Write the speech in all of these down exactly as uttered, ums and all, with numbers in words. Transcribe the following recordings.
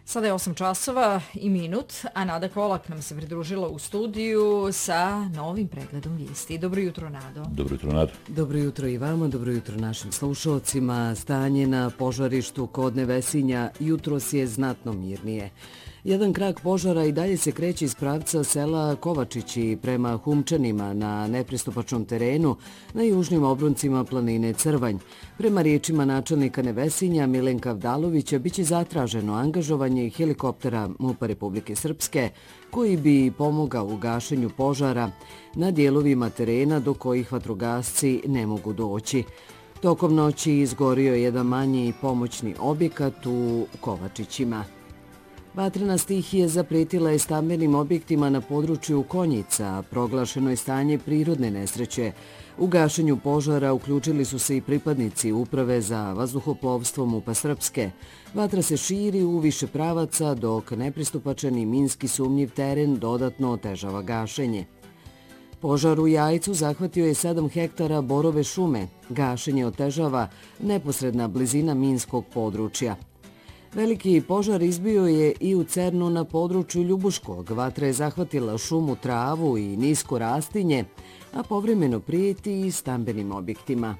Sada je osam časova i minut, a Nada Kolak nam se pridružila u studiju sa novim pregledom vijesti. Dobro jutro, Nado. Dobro jutro, Nado. Dobro jutro i vama, dobro jutro našim slušalcima. Stanje na požarištu kod Nevesinja jutros je znatno mirnije. Jedan krak požara i dalje se kreće iz pravca sela Kovačići prema Humčanima na nepristupačnom terenu na južnim obroncima planine Crvanj. Prema riječima načelnika Nevesinja Milenka Vdalovića biće zatraženo angažovanje helikoptera MUP-a Republike Srpske koji bi pomogao u gašenju požara na dijelovima terena do kojih vatrogasci ne mogu doći. Tokom noći izgorio je jedan manji pomoćni objekat u Kovačićima. Vatrena stihija zapretila je stambenim objektima na području Konjica, proglašeno je stanje prirodne nesreće. U gašenju požara uključili su se i pripadnici Uprave za vazduhoplovstvo MUP-a Srpske. Vatra se širi u više pravaca dok nepristupačan i minski sumnjiv teren dodatno otežava gašenje. Požar u Jajcu zahvatio je sedam hektara borove šume. Gašenje otežava neposredna blizina minskog područja. Veliki požar izbio je i u Cernu na području Ljubuškog. Vatra je zahvatila šumu, travu i nisko rastinje, a povremeno prijeti i stambenim objektima.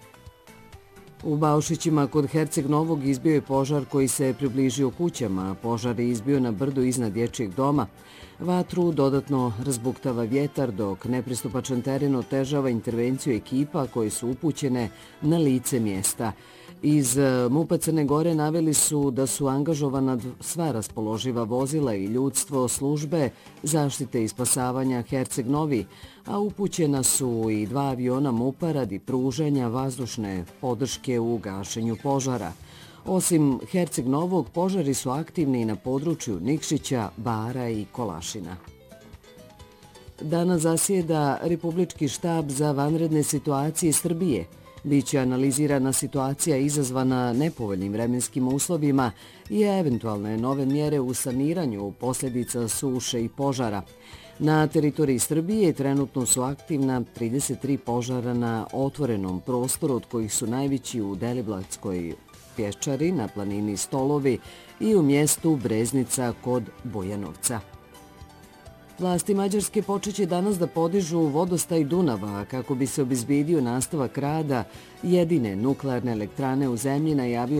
U Baušićima kod Herceg Novog izbio je požar koji se približio kućama. Požar je izbio na brdu iznad dječjeg doma. Vatru dodatno razbuktava vjetar dok nepristupačan teren otežava intervenciju ekipa koje su upućene na lice mjesta. Iz MUP-a Crne Gore naveli su da su angažovana sva raspoloživa vozila i ljudstvo službe zaštite i spasavanja Herceg Novi, a upućena su i dva aviona MUP-a radi pružanja vazdušne podrške u gašenju požara. Osim Herceg Novog, požari su aktivni i na području Nikšića, Bara i Kolašina. Danas zasjeda Republički štab za vanredne situacije Srbije. Biće analizirana situacija izazvana nepovoljnim vremenskim uslovima i eventualne nove mjere u saniranju posljedica suše i požara. Na teritoriji Srbije trenutno su aktivna trideset tri požara na otvorenom prostoru, od kojih su najveći u Deliblatskoj pješčari na planini Stolovi i u mjestu Breznica kod Bojanovca. Vlasti Mađarske počeće danas da podižu vodostaj Dunava kako bi se obezbedio nastavak rada jedine nuklearne elektrane u zemlji, najavio